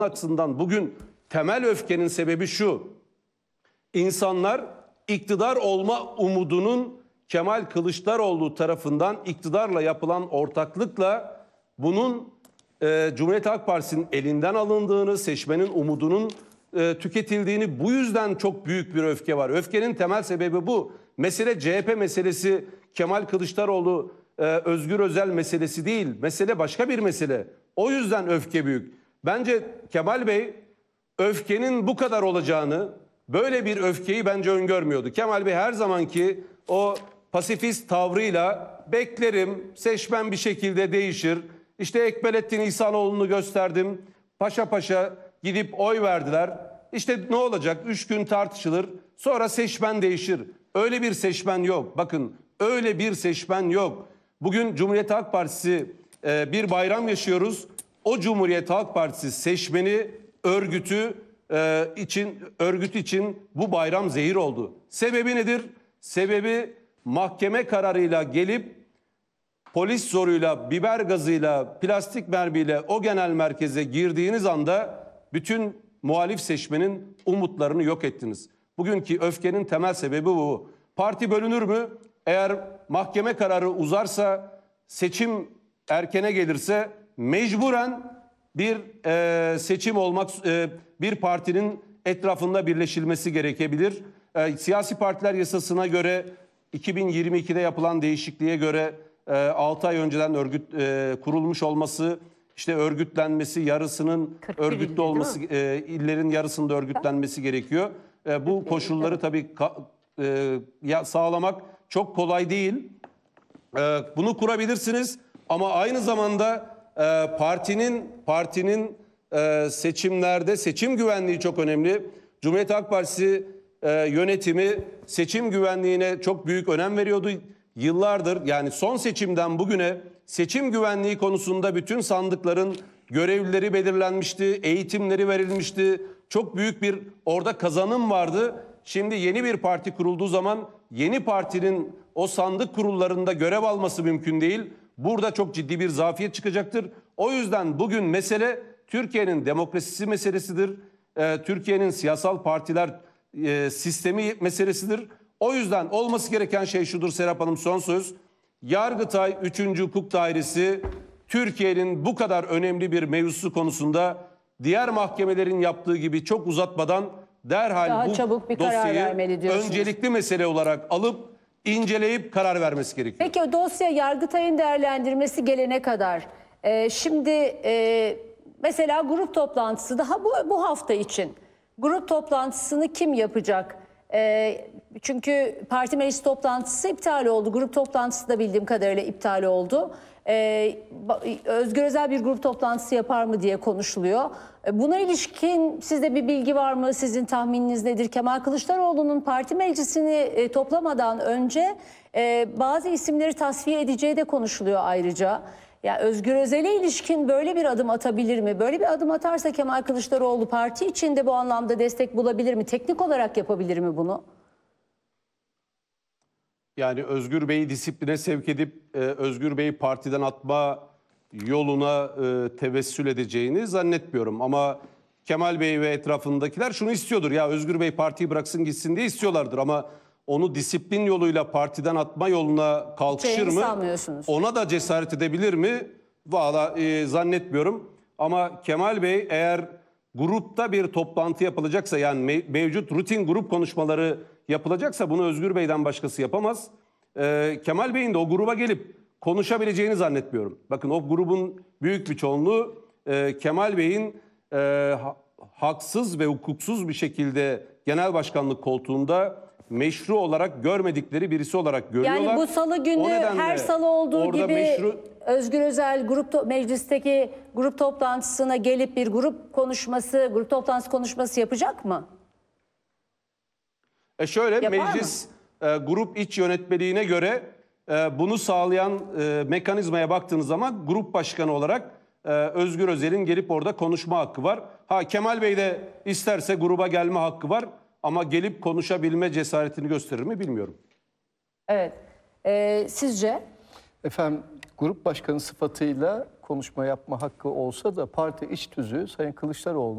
açısından bugün temel öfkenin sebebi şu: İnsanlar iktidar olma umudunun Kemal Kılıçdaroğlu tarafından iktidarla yapılan ortaklıkla bunun Cumhuriyet Halk Partisi'nin elinden alındığını, seçmenin umudunun tüketildiğini, bu yüzden çok büyük bir öfke var. Öfkenin temel sebebi bu. Mesele CHP meselesi, Kemal Kılıçdaroğlu, Özgür Özel meselesi değil. Mesele başka bir mesele. O yüzden öfke büyük. Bence Kemal Bey öfkenin bu kadar olacağını, böyle bir öfkeyi bence öngörmüyordu. Kemal Bey her zamanki o pasifist tavrıyla beklerim, seçmen bir şekilde değişir. İşte Ekbelettin İhsanoğlu'nu gösterdim. Paşa paşa gidip oy verdiler. İşte ne olacak? 3 gün tartışılır. Sonra seçmen değişir. Öyle bir seçmen yok. Bakın, öyle bir seçmen yok. Bugün Cumhuriyet Halk Partisi bir bayram yaşıyoruz. O Cumhuriyet Halk Partisi seçmeni, örgüt için bu bayram zehir oldu. Sebebi nedir? Sebebi mahkeme kararıyla gelip polis zoruyla, biber gazıyla, plastik mermiyle o genel merkeze girdiğiniz anda bütün muhalif seçmenin umutlarını yok ettiniz. Bugünkü öfkenin temel sebebi bu. Parti bölünür mü? Eğer mahkeme kararı uzarsa, seçim erkene gelirse mecburen bir seçim olmak, bir partinin etrafında birleşilmesi gerekebilir. Siyasi partiler yasasına göre 2022'de yapılan değişikliğe göre 6 ay önceden örgüt kurulmuş olması, işte örgütlenmesi, yarısının örgütlü olması, illerin yarısında örgütlenmesi gerekiyor. Bu koşulları tabii sağlamak çok kolay değil. Bunu kurabilirsiniz ama aynı zamanda partinin seçimlerde seçim güvenliği çok önemli. Cumhuriyet Halk Partisi yönetimi seçim güvenliğine çok büyük önem veriyordu. Yıllardır, yani son seçimden bugüne seçim güvenliği konusunda bütün sandıkların görevlileri belirlenmişti, eğitimleri verilmişti. Çok büyük bir orada kazanım vardı. Şimdi yeni bir parti kurulduğu zaman yeni partinin o sandık kurullarında görev alması mümkün değil. Burada çok ciddi bir zafiyet çıkacaktır. O yüzden bugün mesele Türkiye'nin demokrasisi meselesidir. Türkiye'nin siyasal partiler sistemi meselesidir. O yüzden olması gereken şey şudur Serap Hanım, son söz. Yargıtay 3. Hukuk Dairesi Türkiye'nin bu kadar önemli bir mevzusu konusunda diğer mahkemelerin yaptığı gibi çok uzatmadan derhal daha bu çabuk bir karar vermeli diyorsunuz. öncelikli mesele olarak alıp inceleyip karar vermesi gerekiyor. Peki o dosya Yargıtay'ın değerlendirmesi gelene kadar şimdi mesela grup toplantısı daha bu hafta için grup toplantısını kim yapacak? Çünkü parti meclis toplantısı iptal oldu. Grup toplantısı da bildiğim kadarıyla iptal oldu. Özgür Özel bir grup toplantısı yapar mı diye konuşuluyor. Buna ilişkin sizde bir bilgi var mı? Sizin tahmininiz nedir? Kemal Kılıçdaroğlu'nun parti meclisini toplamadan önce bazı isimleri tasfiye edeceği de konuşuluyor ayrıca. Ya Özgür Özel'e ilişkin böyle bir adım atabilir mi? Böyle bir adım atarsa Kemal Kılıçdaroğlu parti içinde bu anlamda destek bulabilir mi? Teknik olarak yapabilir mi bunu? Yani Özgür Bey'i disipline sevk edip Özgür Bey'i partiden atma yoluna tevessül edeceğini zannetmiyorum. Ama Kemal Bey ve etrafındakiler şunu istiyordur. Ya Özgür Bey partiyi bıraksın gitsin diye istiyorlardır. Ama onu disiplin yoluyla partiden atma yoluna kalkışır mı? Ona da cesaret edebilir mi? Valla zannetmiyorum. Ama Kemal Bey eğer grupta bir toplantı yapılacaksa, yani mevcut rutin grup konuşmaları yapılacaksa bunu Özgür Bey'den başkası yapamaz. Kemal Bey'in de o gruba gelip konuşabileceğini zannetmiyorum. Bakın, o grubun büyük bir çoğunluğu Kemal Bey'in haksız ve hukuksuz bir şekilde genel başkanlık koltuğunda meşru olarak görmedikleri birisi olarak görüyorlar. Yani bu salı günü her salı olduğu gibi Özgür Özel meclisteki grup toplantısına gelip bir grup toplantısı konuşması yapacak mı? Şöyle, meclis grup iç yönetmeliğine göre bunu sağlayan mekanizmaya baktığınız zaman grup başkanı olarak Özgür Özel'in gelip orada konuşma hakkı var. Kemal Bey de isterse gruba gelme hakkı var ama gelip konuşabilme cesaretini gösterir mi bilmiyorum. Evet. Sizce? Efendim, grup başkanı sıfatıyla konuşma yapma hakkı olsa da parti iç tüzüğü Sayın Kılıçdaroğlu